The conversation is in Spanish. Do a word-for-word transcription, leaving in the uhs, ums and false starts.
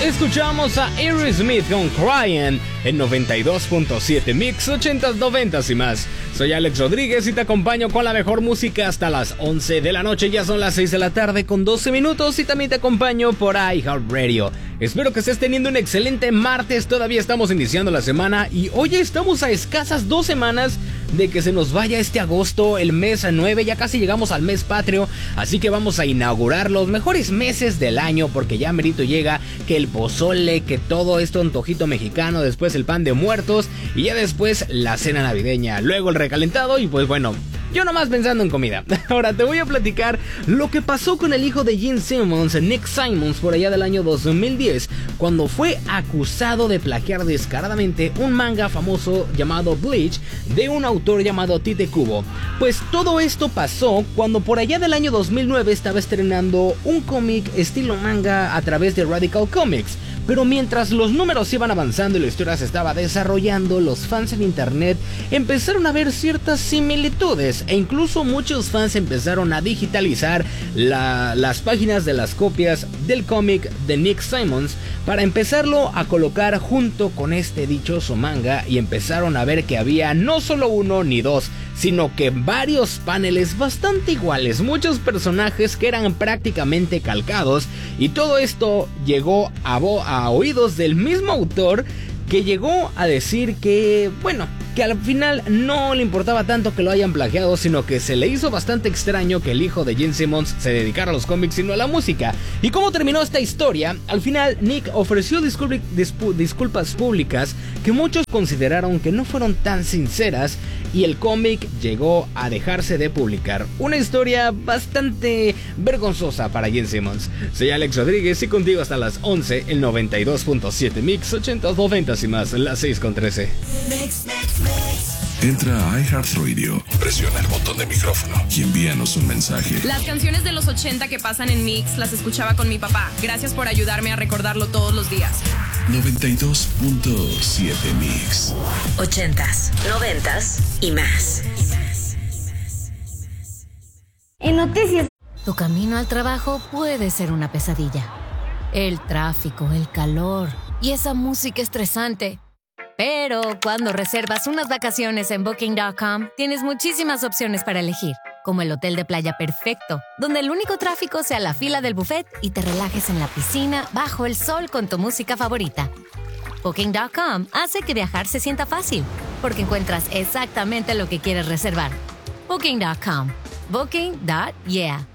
escuchamos a Aerosmith con Crying en noventa y dos punto siete Mix ochentas, noventas y más. Soy Alex Rodríguez y te acompaño con la mejor música hasta las once de la noche. Ya son las seis de la tarde con doce minutos y también te acompaño por iHeartRadio. Espero que estés teniendo un excelente martes. Todavía estamos iniciando la semana y hoy estamos a escasas dos semanas de que se nos vaya este agosto, el mes nueve. Ya casi llegamos al mes patrio, así que vamos a inaugurar los mejores meses del año, porque ya merito llega que el pozole, que todo esto antojito mexicano, después el pan de muertos y ya después la cena navideña, luego el recalentado y pues bueno, yo nomás pensando en comida. Ahora te voy a platicar lo que pasó con el hijo de Gene Simmons, Nick Simmons, por allá del año dos mil diez, cuando fue acusado de plagiar descaradamente un manga famoso llamado Bleach de un autor llamado Tite Kubo. Pues todo esto pasó cuando por allá del año dos mil nueve estaba estrenando un cómic estilo manga a través de Radical Comics. Pero mientras los números iban avanzando y la historia se estaba desarrollando, los fans en internet empezaron a ver ciertas similitudes e incluso muchos fans empezaron a digitalizar la, las páginas de las copias del cómic de Nick Simmons para empezarlo a colocar junto con este dichoso manga, y empezaron a ver que había no solo uno ni dos, sino que varios paneles bastante iguales, muchos personajes que eran prácticamente calcados, y todo esto llegó a, a oídos del mismo autor, que llegó a decir que, bueno, que al final no le importaba tanto que lo hayan plagiado, sino que se le hizo bastante extraño que el hijo de Gene Simmons se dedicara a los cómics y no a la música. ¿Y cómo terminó esta historia? Al final Nick ofreció disculp dispu disculpas públicas que muchos consideraron que no fueron tan sinceras, y el cómic llegó a dejarse de publicar. Una historia bastante vergonzosa para Gene Simmons. Soy Alex Rodríguez y contigo hasta las once, el noventa y dos punto siete Mix ochentas, noventas y más, las seis con trece. Entra a iHeartRadio, presiona el botón de micrófono y envíanos un mensaje. Las canciones de los ochenta que pasan en Mix las escuchaba con mi papá. Gracias por ayudarme a recordarlo todos los días. noventa y dos punto siete Mix. Ochentas, noventas y más. En noticias. Tu camino al trabajo puede ser una pesadilla. El tráfico, el calor y esa música estresante. Pero cuando reservas unas vacaciones en Booking punto com, tienes muchísimas opciones para elegir, como el hotel de playa perfecto, donde el único tráfico sea la fila del buffet y te relajes en la piscina bajo el sol con tu música favorita. Booking punto com hace que viajar se sienta fácil, porque encuentras exactamente lo que quieres reservar. Booking punto com. Booking. Yeah.